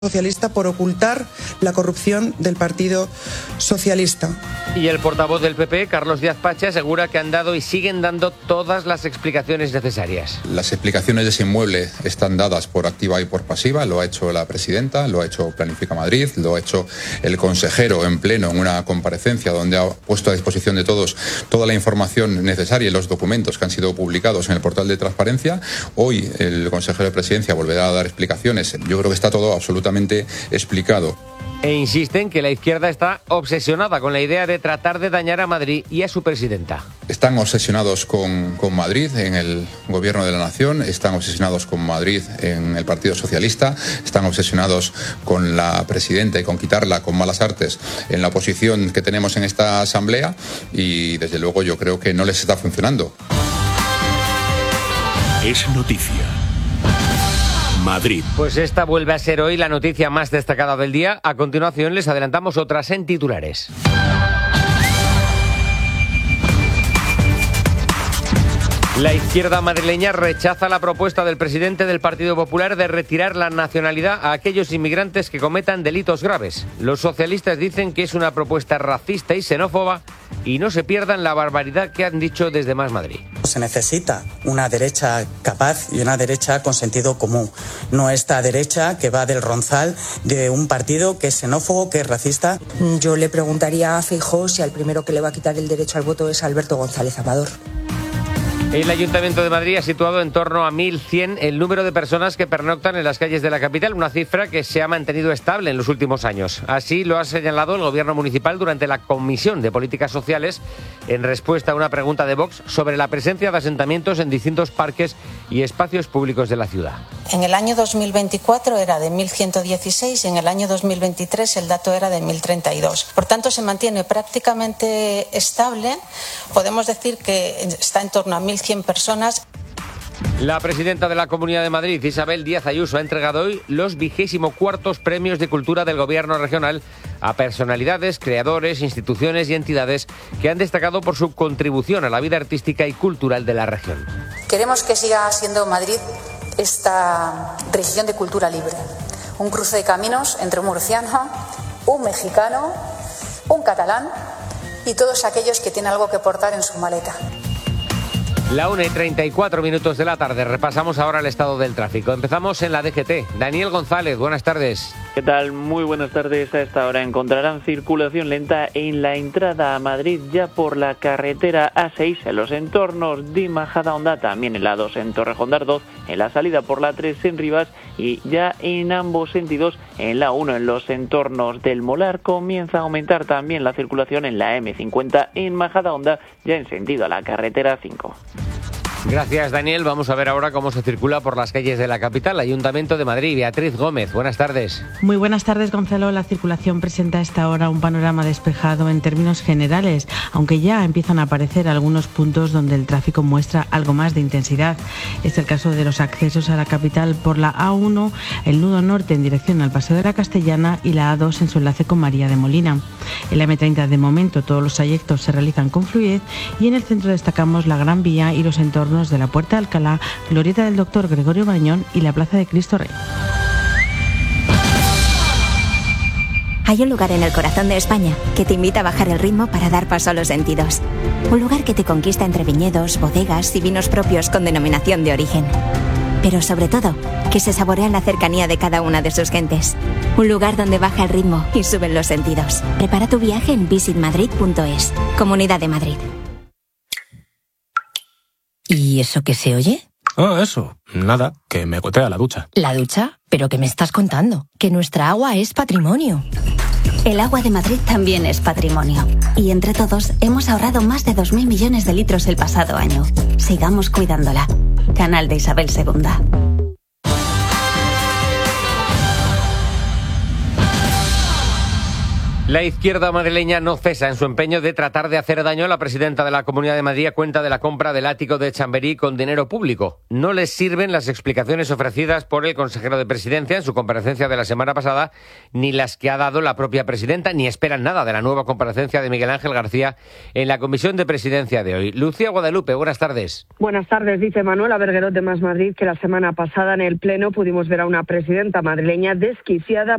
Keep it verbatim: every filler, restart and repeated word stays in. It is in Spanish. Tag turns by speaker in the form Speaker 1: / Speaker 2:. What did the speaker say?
Speaker 1: Socialista por ocultar la corrupción del Partido Socialista.
Speaker 2: Y el portavoz del P P, Carlos Díaz Pache, asegura que han dado y siguen dando todas las explicaciones necesarias.
Speaker 3: Las explicaciones de ese inmueble están dadas por activa y por pasiva. Lo ha hecho la presidenta, lo ha hecho Planifica Madrid, lo ha hecho el consejero en pleno en una comparecencia donde ha puesto a disposición de todos toda la información necesaria y los documentos que han sido publicados en el portal de transparencia. Hoy el consejero de Presidencia volverá a dar explicaciones. Yo creo que está todo absolutamente explicado.
Speaker 2: E insisten que la izquierda está obsesionada con la idea de tratar de dañar a Madrid y a su presidenta.
Speaker 3: Están obsesionados con, con Madrid en el gobierno de la nación, están obsesionados con Madrid en el Partido Socialista, están obsesionados con la presidenta y con quitarla con malas artes en la posición que tenemos en esta asamblea y desde luego yo creo que no les está funcionando.
Speaker 4: Es noticia. Madrid.
Speaker 2: Pues esta vuelve a ser hoy la noticia más destacada del día. A continuación les adelantamos otras en titulares. La izquierda madrileña rechaza la propuesta del presidente del Partido Popular de retirar la nacionalidad a aquellos inmigrantes que cometan delitos graves. Los socialistas dicen que es una propuesta racista y xenófoba y no se pierdan la barbaridad que han dicho desde Más Madrid.
Speaker 5: Se necesita una derecha capaz y una derecha con sentido común. No esta derecha que va del ronzal de un partido que es xenófobo, que es racista.
Speaker 6: Yo le preguntaría a Feijóo si al primero que le va a quitar el derecho al voto es Alberto González Amador.
Speaker 2: El Ayuntamiento de Madrid ha situado en torno a mil cien el número de personas que pernoctan en las calles de la capital, una cifra que se ha mantenido estable en los últimos años. Así lo ha señalado el Gobierno municipal durante la Comisión de Políticas Sociales en respuesta a una pregunta de Vox sobre la presencia de asentamientos en distintos parques y espacios públicos de la ciudad.
Speaker 7: En el año dos mil veinticuatro era de mil ciento dieciséis y en el año dos mil veintitrés el dato era de mil treinta y dos. Por tanto, se mantiene prácticamente estable. Podemos decir que está en torno a mil cien personas.
Speaker 2: La presidenta de la Comunidad de Madrid, Isabel Díaz Ayuso, ha entregado hoy los vigésimo cuartos premios de cultura del Gobierno regional a personalidades, creadores, instituciones y entidades que han destacado por su contribución a la vida artística y cultural de la región.
Speaker 7: Queremos que siga siendo Madrid esta región de cultura libre, un cruce de caminos entre un murciano, un mexicano, un catalán y todos aquellos que tienen algo que aportar en su maleta.
Speaker 2: La una y treinta y cuatro minutos de la tarde. Repasamos ahora el estado del tráfico. Empezamos en la D G T. Daniel González, buenas tardes.
Speaker 8: ¿Qué tal? Muy buenas tardes. A esta hora encontrarán circulación lenta en la entrada a Madrid ya por la carretera A seis en los entornos de Majadahonda, también en la dos en Torrejón de Ardoz, en la salida por la tres en Rivas y ya en ambos sentidos en la uno en los entornos del Molar. Comienza a aumentar también la circulación en la eme cincuenta en Majadahonda, ya en sentido a la carretera cinco.
Speaker 2: Gracias, Daniel. Vamos a ver ahora cómo se circula por las calles de la capital. Ayuntamiento de Madrid. Beatriz Gómez, buenas tardes.
Speaker 9: Muy buenas tardes, Gonzalo. La circulación presenta a esta hora un panorama despejado en términos generales, aunque ya empiezan a aparecer algunos puntos donde el tráfico muestra algo más de intensidad. Es el caso de los accesos a la capital por la A uno, el nudo norte en dirección al Paseo de la Castellana y la A dos en su enlace con María de Molina. En la eme treinta, de momento, todos los trayectos se realizan con fluidez y en el centro destacamos la Gran Vía y los entornos de la Puerta de Alcalá, Glorieta del Doctor Gregorio Marañón y la Plaza de Cristo Rey.
Speaker 10: Hay un lugar en el corazón de España que te invita a bajar el ritmo para dar paso a los sentidos. Un lugar que te conquista entre viñedos, bodegas y vinos propios con denominación de origen. Pero sobre todo, que se saborea la cercanía de cada una de sus gentes. Un lugar donde baja el ritmo y suben los sentidos. Prepara tu viaje en visit madrid punto es. Comunidad de Madrid.
Speaker 11: ¿Y eso qué se oye?
Speaker 12: Ah, eso. Nada, que me gotea la ducha.
Speaker 11: ¿La ducha? ¿Pero qué me estás contando? Que nuestra agua es patrimonio.
Speaker 10: El agua de Madrid también es patrimonio. Y entre todos hemos ahorrado más de dos mil millones de litros el pasado año. Sigamos cuidándola. Canal de Isabel segunda.
Speaker 2: La izquierda madrileña no cesa en su empeño de tratar de hacer daño a la presidenta de la Comunidad de Madrid a cuenta de la compra del ático de Chamberí con dinero público. No les sirven las explicaciones ofrecidas por el consejero de Presidencia en su comparecencia de la semana pasada, ni las que ha dado la propia presidenta, ni esperan nada de la nueva comparecencia de Miguel Ángel García en la Comisión de Presidencia de hoy. Lucía Guadalupe, buenas tardes.
Speaker 4: Buenas tardes, dice Manuela Berguerot de Más Madrid que la semana pasada en el Pleno pudimos ver a una presidenta madrileña desquiciada